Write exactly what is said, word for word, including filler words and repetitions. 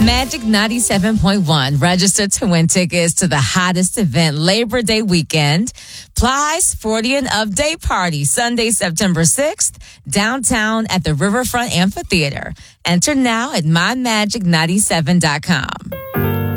Magic ninety-seven point one. Register to win tickets to the hottest event Labor Day weekend. Plies forty and Up Day Party, Sunday, September sixth, downtown at the Riverfront Amphitheater. Enter now at my magic ninety-seven dot com.